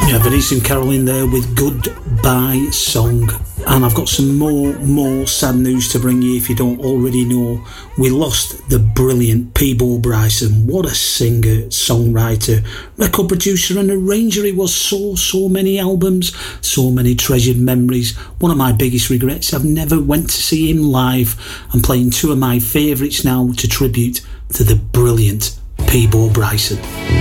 Denise and Caroline there with Goodbye Song. And I've got some more sad news to bring you if you don't already know. We lost the brilliant Peabo Bryson. What a singer, songwriter, record producer and arranger. He was so many albums, so many treasured memories. One of my biggest regrets, I've never went to see him live. I'm playing two of my favourites now to tribute to the brilliant Peabo Bryson.